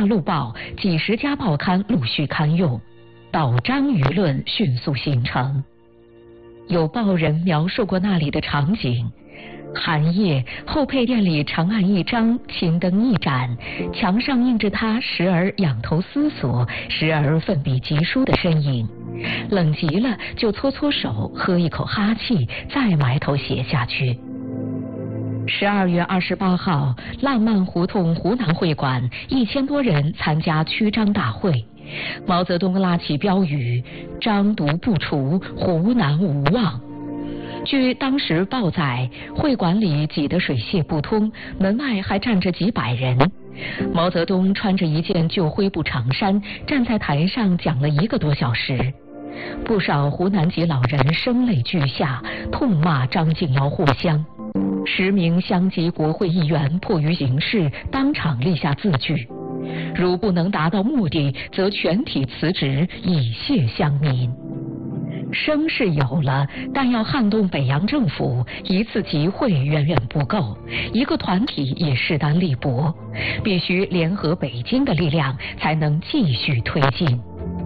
路报、几十家报刊陆续刊用，倒张舆论迅速形成。有报人描述过那里的场景：寒夜，后配店里长案一张，青灯一盏，墙上映着他时而仰头思索，时而奋笔疾书的身影。冷极了就搓搓手，喝一口哈气，再埋头写下去。12月28号，浪漫胡同湖南会馆1000多人参加驱张大会，毛泽东拉起标语：张毒不除，湖南无望。据当时报载，会馆里挤得水泄不通，门外还站着几百人。毛泽东穿着一件旧灰布长衫，站在台上讲了1个多小时。不少湖南籍老人声泪俱下，痛骂张敬尧祸乡。10名乡级国会议员迫于形势，当场立下字据：如不能达到目的，则全体辞职，以谢乡民。声势有了，但要撼动北洋政府，一次集会远远不够，一个团体也势单力薄，必须联合北京的力量，才能继续推进。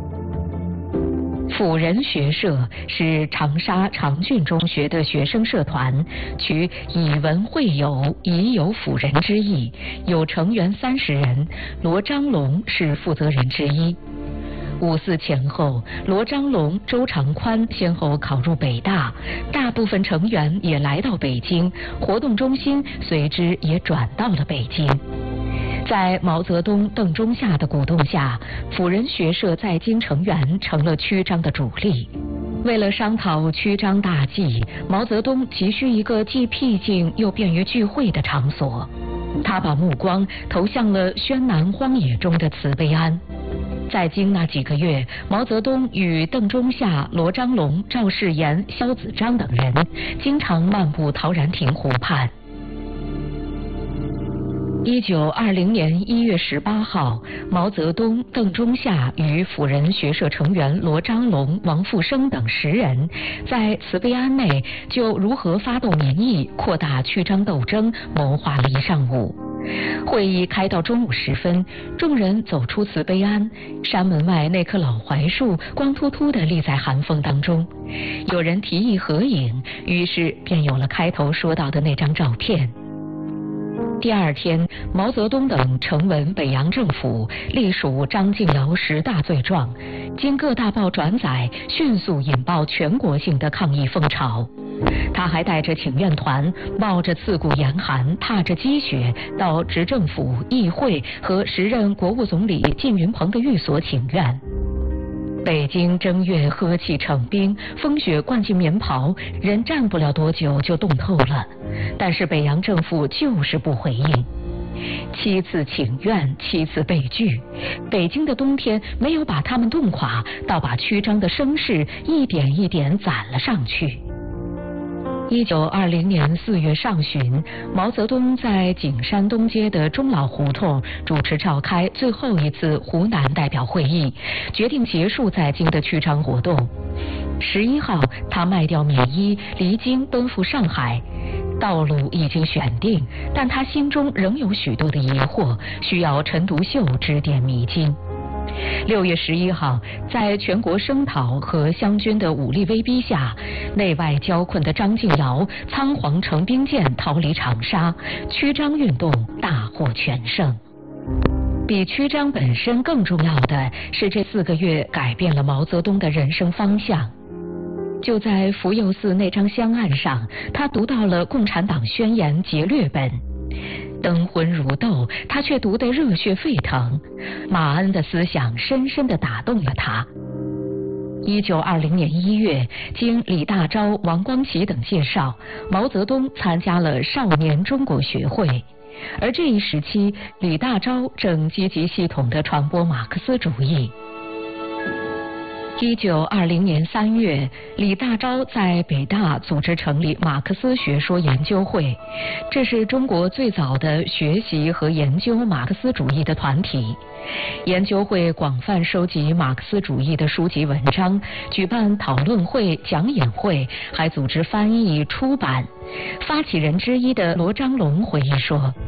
辅仁学社是长沙长郡中学的学生社团，取以文会友，以友辅仁之意，有成员30人，罗章龙是负责人之一。5·4前后，罗章龙、周长宽先后考入北大，大部分成员也来到北京，活动中心随之也转到了北京。在毛泽东、邓中夏的鼓动下，辅仁学社在京成员成了驱张的主力。为了商讨驱张大计，毛泽东急需一个既僻静又便于聚会的场所。他把目光投向了宣南荒野中的慈悲庵。在京那几个月，毛泽东与邓中夏、罗章龙、赵世炎、萧子章等人经常漫步陶然亭湖畔。1920年1月18号，毛泽东、邓中夏与辅仁学社成员罗章龙、王富生等10人，在慈悲庵内就如何发动民意、扩大驱张斗争谋划了一上午。会议开到中午时分，众人走出慈悲庵，山门外那棵老槐树光秃秃地立在寒风当中。有人提议合影，于是便有了开头说到的那张照片。第2天，毛泽东等呈文北洋政府，隶属张敬尧10大罪状，经各大报转载，迅速引爆全国性的抗议风潮。他还带着请愿团，冒着刺骨严寒，踏着积雪，到执政府、议会和时任国务总理靳云鹏的寓所请愿。北京正月呵气成冰，风雪灌进棉袍，人站不了多久就冻透了。但是北洋政府就是不回应。7次请愿，7次被拒。北京的冬天没有把他们冻垮，倒把驱张的声势一点一点攒了上去。1920年4月上旬，毛泽东在景山东街的钟老胡同主持召开最后一次湖南代表会议，决定结束在京的驱张活动。11号，他卖掉棉衣，离京奔赴上海。道路已经选定，但他心中仍有许多的疑惑，需要陈独秀指点迷津。6月11号，在全国声讨和湘军的武力威逼下，内外交困的张敬尧仓皇乘兵舰逃离长沙，驱张运动大获全胜。比驱张本身更重要的是，这4个月改变了毛泽东的人生方向。就在福佑寺那张香案上，他读到了《共产党宣言》劫掠本。灯昏如豆，他却读得热血沸腾。马恩的思想深深地打动了他。1920年1月，经李大钊、王光启等介绍，毛泽东参加了少年中国学会。而这一时期，李大钊正积极系统地传播马克思主义。1920年3月，李大钊在北大组织成立马克思学说研究会，这是中国最早的学习和研究马克思主义的团体。研究会广泛收集马克思主义的书籍文章，举办讨论会、讲演会，还组织翻译、出版。发起人之一的罗章龙回忆说，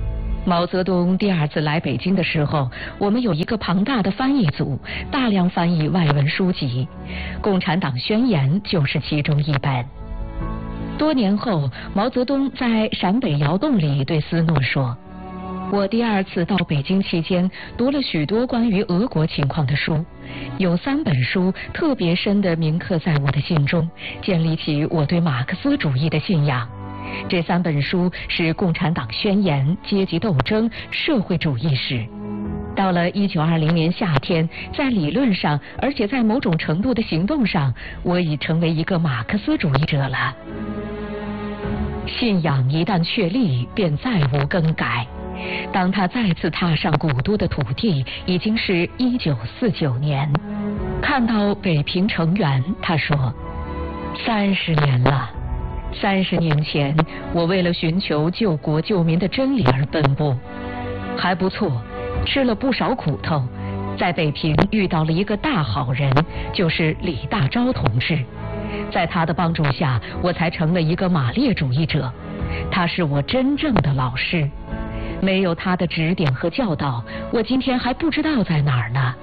毛泽东第二次来北京的时候，我们有一个庞大的翻译组，大量翻译外文书籍，《共产党宣言》就是其中一本。多年后，毛泽东在陕北窑洞里对斯诺说：“我第二次到北京期间，读了许多关于俄国情况的书，有3本书特别深地铭刻在我的心中，建立起我对马克思主义的信仰。这3本书是《共产党宣言》、阶级斗争、社会主义史。到了1920年夏天，在理论上，而且在某种程度的行动上，我已成为一个马克思主义者了。信仰一旦确立，便再无更改。当他再次踏上古都的土地，已经是1949年。看到北平城垣，他说：“30年了。30年前，我为了寻求救国救民的真理而奔波，还不错，吃了不少苦头。在北平遇到了一个大好人，就是李大钊同志。在他的帮助下，我才成了一个马列主义者。他是我真正的老师。没有他的指点和教导，我今天还不知道在哪儿呢。”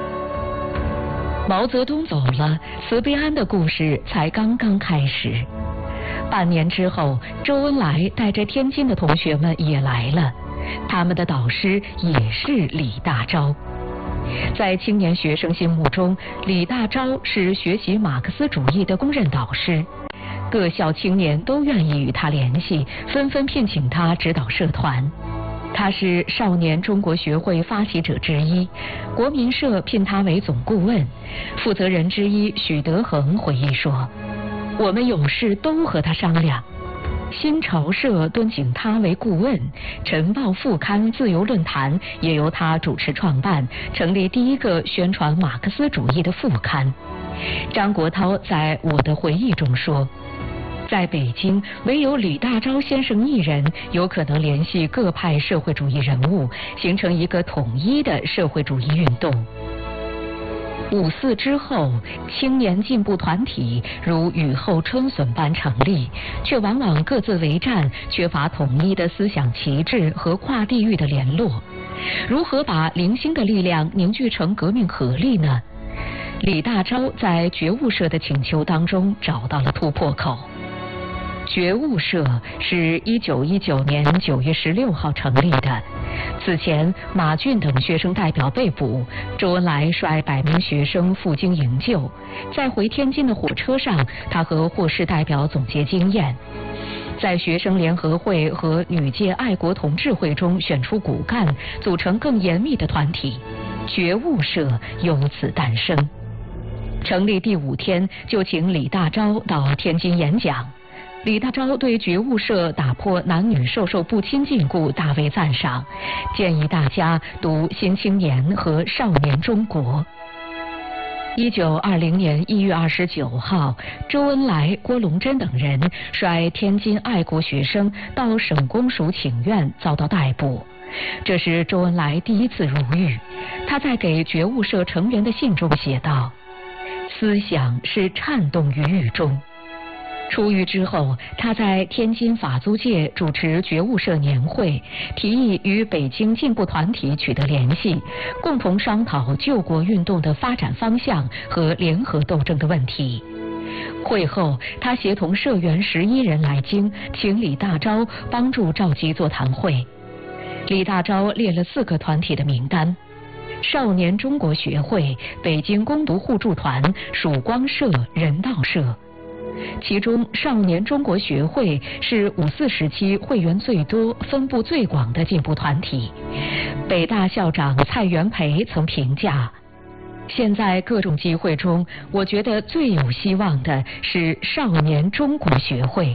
毛泽东走了，慈悲庵的故事才刚刚开始。半年之后，周恩来带着天津的同学们也来了，他们的导师也是李大钊。在青年学生心目中，李大钊是学习马克思主义的公认导师，各校青年都愿意与他联系，纷纷聘请他指导社团。他是少年中国学会发起者之一，国民社聘他为总顾问。负责人之一许德衡回忆说：“我们有事都和他商量。新潮社敦请他为顾问，晨报副刊自由论坛也由他主持创办，成立第一个宣传马克思主义的副刊。”张国焘在我的回忆中说：“在北京，唯有李大钊先生一人有可能联系各派社会主义人物，形成一个统一的社会主义运动。5·4之后，青年进步团体如雨后春笋般成立，却往往各自为战，缺乏统一的思想旗帜和跨地域的联络。如何把零星的力量凝聚成革命合力呢？李大钊在觉悟社的请求当中找到了突破口。觉悟社是1919年9月16号成立的。此前，马俊等学生代表被捕，周恩来率100名学生赴京营救。在回天津的火车上，他和获释代表总结经验，在学生联合会和女界爱国同志会中选出骨干，组成更严密的团体，觉悟社由此诞生。成立第5天，就请李大钊到天津演讲。李大钊对觉悟社打破男女授受不亲禁锢大为赞赏，建议大家读《新青年》和《少年中国》。1920年1月29号，周恩来、郭龙珍等人率天津爱国学生到省公署请愿，遭到逮捕。这是周恩来第一次入狱。他在给觉悟社成员的信中写道：“思想是颤动于狱中。”出狱之后，他在天津法租界主持觉悟社年会，提议与北京进步团体取得联系，共同商讨救国运动的发展方向和联合斗争的问题。会后，他协同社员11人来京，请李大钊帮助召集座谈会。李大钊列了4个团体的名单：少年中国学会、北京攻读互助团、曙光社、人道社。其中，少年中国学会是5·4时期会员最多、分布最广的进步团体。北大校长蔡元培曾评价：“现在各种机会中，我觉得最有希望的是少年中国学会。”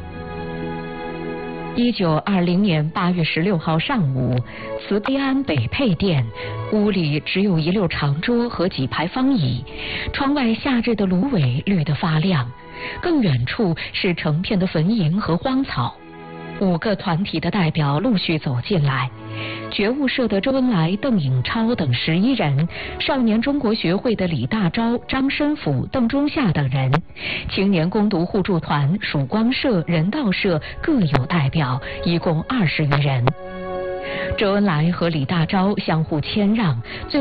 1920年8月16号上午，慈悲庵北配店，屋里只有一溜长桌和几排方椅，窗外夏日的芦苇绿得发亮，更远处是成片的坟茔和荒草。5个团体的代表陆续走进来，觉悟社的周恩来、邓颖超等11人，少年中国学会的李大钊、张申府、邓中夏等人，青年攻读互助团、曙光社、人道社各有代表，一共20余人。 周恩来和李大钊相互谦让，最